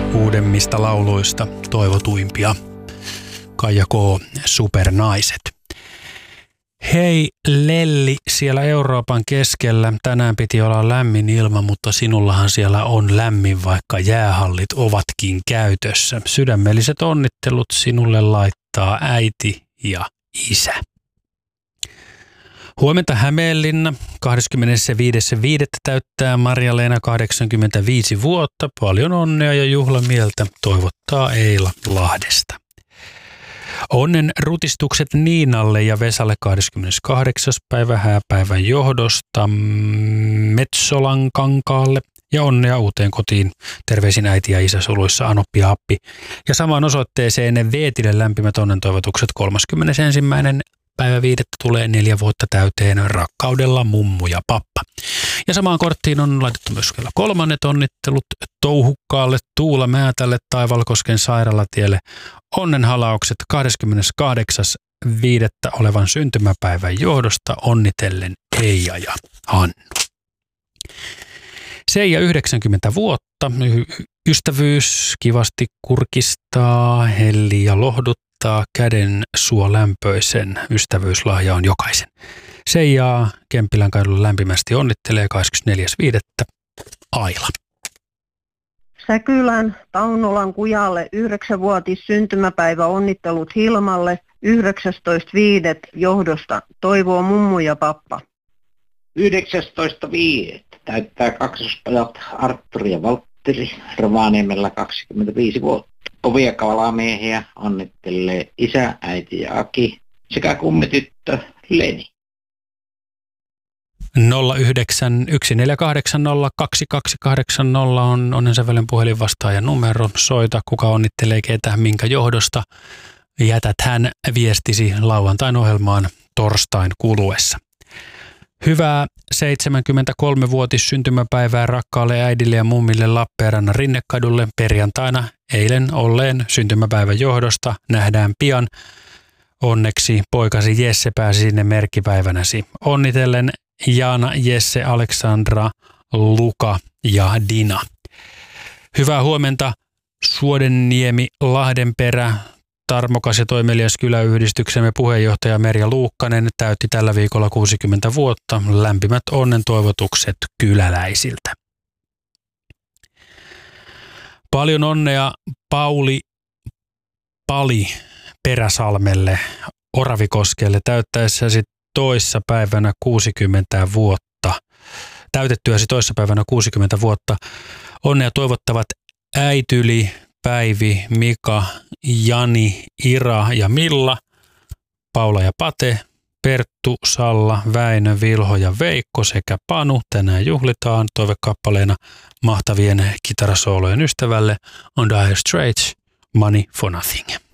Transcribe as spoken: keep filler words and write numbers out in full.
uudemmista lauluista toivotuimpia. Kaija K. Supernaiset. Hei Lelli, siellä Euroopan keskellä tänään piti olla lämmin ilma, mutta sinullahan siellä on lämmin, vaikka jäähallit ovatkin käytössä. Sydämelliset onnittelut sinulle laittaa äiti ja isä. Huomenta Hämeenlinna, kahdeskymmenesviides viidettä täyttää Marja-Leena kahdeksankymmentäviisi vuotta. Paljon onnea ja juhlamieltä toivottaa Eila Lahdesta. Onnen rutistukset Niinalle ja Vesalle kahdeskymmeneskahdeksas päivä hääpäivän johdosta Metsolan kankaalle ja onnea uuteen kotiin. Terveisin äiti ja isä suluissa Anoppi ja Appi. Ja samaan osoitteeseen Veetille lämpimät onnentoivotukset kolmaskymmenesensimmäinen päivä viidettä tulee neljä vuotta täyteen rakkaudella mummu ja pappa. Ja samaan korttiin on laitettu myös vielä kolmannet onnittelut Touhukkaalle, Tuula Määtälle, Taivalkosken sairaalatielle. Onnenhalaukset kahdeskymmeneskahdeksas viidettä olevan syntymäpäivän johdosta onnitellen Eija ja Hannu. Seija yhdeksänkymmentä vuotta, ystävyys kivasti kurkistaa, helli ja lohduttaa, käden suolämpöisen ystävyyslahja on jokaisen. Seijaa Kemppilän kadulla lämpimästi onnittelee kahdeskymmenesneljäs viidettä Aila. Säkylän Taunolan kujalle yhdeksänvuotis syntymäpäivä onnittelut Hilmalle yhdeksästoista viidettä johdosta toivoo mummu ja pappa. yhdeksästoista viidettä täyttää kaksospojat Artturi ja Valtteri Rovaniemellä kaksikymmentäviisi vuotta. Kovia kalamiehiä onnittelee isä, äiti ja Aki sekä kummityttö Leni. nolla yhdeksän yksi neljä kahdeksan nolla kaksi kaksi kahdeksan nolla on onnensävelen puhelin vastaajan numero. Soita, kuka onnittelee ketä minkä johdosta. Jätät hän viestisi lauantain ohjelmaan torstain kuluessa. Hyvää seitsemänkymmentäkolmevuotis syntymäpäivää rakkaalle äidille ja mummille Lappeenrannan Rinnekadulle perjantaina eilen olleen syntymäpäivän johdosta. Nähdään pian. Onneksi poikasi Jesse pääsi sinne merkkipäivänäsi. Onnitellen Jaana, Jesse, Aleksandra, Luka ja Dina. Hyvää huomenta Suodenniemi, Lahdenperä. Tarmokas ja toimelias kyläyhdistyksemme puheenjohtaja Merja Luukkanen täytti tällä viikolla kuusikymmentä vuotta. Lämpimät onnen toivotukset kyläläisiltä. Paljon onnea Pauli Pali Peräsalmelle Oravikoskelle täyttäessäsi toissa päivänä kuusikymmentä vuotta. Täytettyäsi toissa päivänä kuusikymmentä vuotta. Onnea toivottavat Äityli, Päivi, Mika, Jani, Ira ja Milla, Paula ja Pate, Perttu, Salla, Väinö, Vilho ja Veikko sekä Panu. Tänään juhlitaan toivekappaleena mahtavien kitarasoolojen ystävälle On Dire Straits, Money for Nothing.